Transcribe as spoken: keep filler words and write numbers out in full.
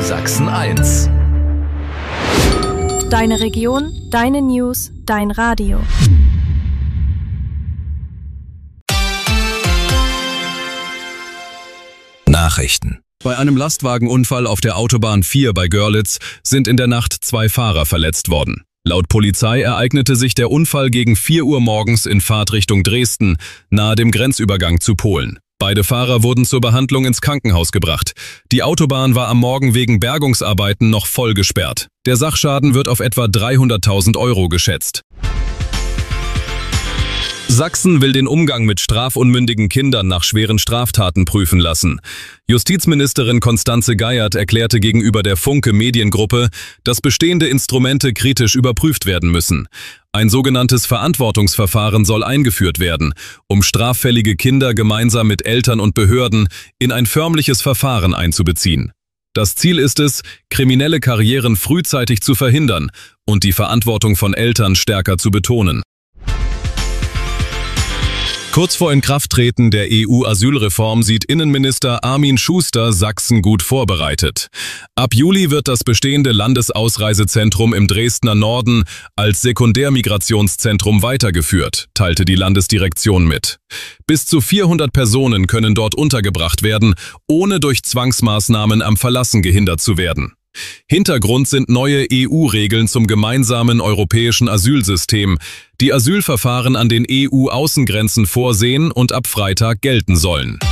Sachsen eins. Deine Region, deine News, dein Radio. Nachrichten. Bei einem Lastwagenunfall auf der Autobahn vier bei Görlitz sind in der Nacht zwei Fahrer verletzt worden. Laut Polizei ereignete sich der Unfall gegen vier Uhr morgens in Fahrtrichtung Dresden, nahe dem Grenzübergang zu Polen. Beide Fahrer wurden zur Behandlung ins Krankenhaus gebracht. Die Autobahn war am Morgen wegen Bergungsarbeiten noch voll gesperrt. Der Sachschaden wird auf etwa dreihunderttausend Euro geschätzt. Sachsen will den Umgang mit strafunmündigen Kindern nach schweren Straftaten prüfen lassen. Justizministerin Constanze Geiert erklärte gegenüber der Funke Mediengruppe, dass bestehende Instrumente kritisch überprüft werden müssen. Ein sogenanntes Verantwortungsverfahren soll eingeführt werden, um straffällige Kinder gemeinsam mit Eltern und Behörden in ein förmliches Verfahren einzubeziehen. Das Ziel ist es, kriminelle Karrieren frühzeitig zu verhindern und die Verantwortung von Eltern stärker zu betonen. Kurz vor Inkrafttreten der E U-Asylreform sieht Innenminister Armin Schuster Sachsen gut vorbereitet. Ab Juli wird das bestehende Landesausreisezentrum im Dresdner Norden als Sekundärmigrationszentrum weitergeführt, teilte die Landesdirektion mit. Bis zu vierhundert Personen können dort untergebracht werden, ohne durch Zwangsmaßnahmen am Verlassen gehindert zu werden. Hintergrund sind neue E U-Regeln zum gemeinsamen europäischen Asylsystem, die Asylverfahren an den E U-Außengrenzen vorsehen und ab Freitag gelten sollen.